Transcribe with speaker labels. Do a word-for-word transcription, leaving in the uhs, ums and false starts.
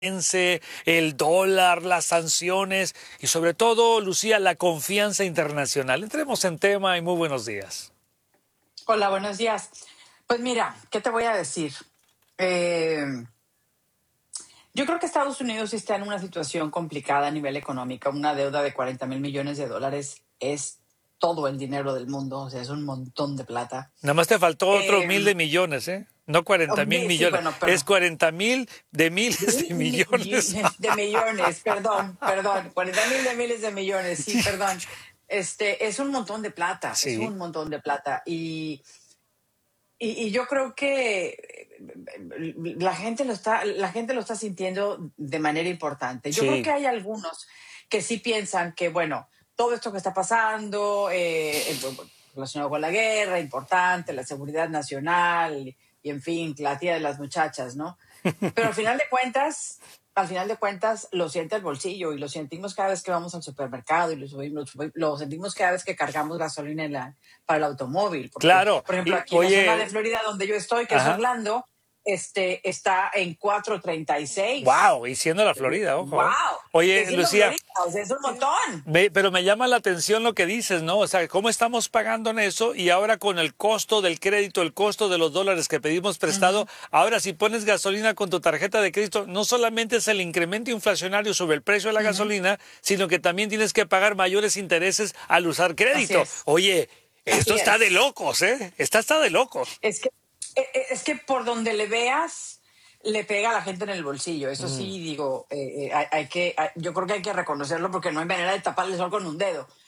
Speaker 1: el dólar, las sanciones y sobre todo, Lucía, la confianza internacional. Entremos en tema y muy buenos días.
Speaker 2: Hola, buenos días. Pues mira, ¿qué te voy a decir? Eh, yo creo que Estados Unidos está en una situación complicada a nivel económico. Una deuda de cuarenta mil millones de dólares es todo el dinero del mundo, o sea, es un montón de plata.
Speaker 1: Nada más te faltó otro
Speaker 2: Eh,
Speaker 1: mil de millones, ¿eh? No cuarenta mil
Speaker 2: sí,
Speaker 1: millones,
Speaker 2: bueno,
Speaker 1: es
Speaker 2: pero
Speaker 1: cuarenta mil de
Speaker 2: de,
Speaker 1: miles de
Speaker 2: mi-
Speaker 1: millones.
Speaker 2: de millones, perdón, perdón, cuarenta mil de miles de millones, sí, perdón. Este, es un montón de plata, es
Speaker 1: Sí,
Speaker 2: un montón de plata. Y Y, y yo creo que la gente lo está, la gente lo está sintiendo de manera importante. Yo creo
Speaker 1: sí.
Speaker 2: que hay algunos que sí piensan que, bueno, todo esto que está pasando, eh, eh, relacionado con la guerra, importante, la seguridad nacional y, y, en fin, la tía de las muchachas, ¿no? Pero al final de cuentas, al final de cuentas, lo siente el bolsillo y lo sentimos cada vez que vamos al supermercado y lo, subimos, lo sentimos cada vez que cargamos gasolina en la, para el automóvil. Porque,
Speaker 1: Claro.
Speaker 2: por ejemplo,
Speaker 1: Y
Speaker 2: aquí en la zona de
Speaker 1: oye,
Speaker 2: Florida donde yo estoy, que es
Speaker 1: ajá.
Speaker 2: Orlando, este, está en cuatro treinta y seis.
Speaker 1: Wow, y siendo la Florida, ojo, ¿eh?
Speaker 2: ¡Wow! Y
Speaker 1: Oye,
Speaker 2: siendo
Speaker 1: Lucía,
Speaker 2: Florida, o sea, es un montón.
Speaker 1: me- pero me llama la atención lo que dices, ¿no? O sea, ¿cómo estamos pagando en eso? Y ahora con el costo del crédito, el costo de los dólares que pedimos prestado,
Speaker 2: Ujú.
Speaker 1: ahora si pones gasolina con tu tarjeta de crédito, no solamente es el incremento inflacionario sobre el precio de la
Speaker 2: Ujú.
Speaker 1: gasolina, sino que también tienes que pagar mayores intereses al usar
Speaker 2: Así
Speaker 1: crédito.
Speaker 2: es,
Speaker 1: Oye, esto
Speaker 2: así
Speaker 1: está de
Speaker 2: es.
Speaker 1: locos, ¿eh? Está está de locos.
Speaker 2: Es que, e- e- es que por donde le veas, le pega a la gente en el bolsillo. Eso
Speaker 1: Mm.
Speaker 2: sí, digo, eh, eh, hay, hay que, hay- yo creo que hay que reconocerlo porque no hay manera de tapar el sol con un dedo.